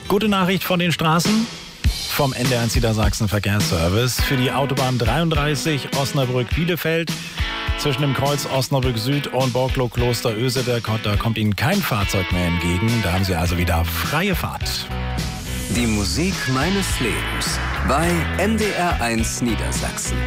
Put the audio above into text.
Gute Nachricht von den Straßen vom NDR1 Niedersachsen Verkehrsservice. Für die Autobahn 33 Osnabrück-Bielefeld zwischen dem Kreuz Osnabrück Süd und Borklow-Klosteröse, da kommt Ihnen kein Fahrzeug mehr entgegen. Da haben Sie also wieder freie Fahrt. Die Musik meines Lebens bei NDR1 Niedersachsen.